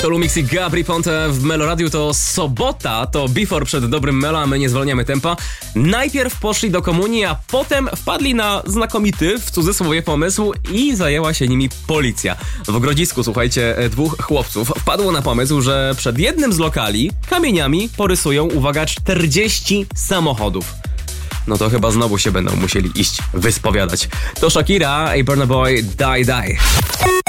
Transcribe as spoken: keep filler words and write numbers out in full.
To Lumix i Gabry Ponte w Melo Radiu. To sobota, to before przed dobrym Melo, a my nie zwalniamy tempa. Najpierw poszli do komunii, a potem wpadli na znakomity, w cudzysłowie, pomysł i zajęła się nimi policja. W Grodzisku, słuchajcie, dwóch chłopców wpadło na pomysł, że przed jednym z lokali kamieniami porysują, uwaga, czterdzieści samochodów. No to chyba znowu się będą musieli iść wyspowiadać. To Shakira i Burna Boy Die Die.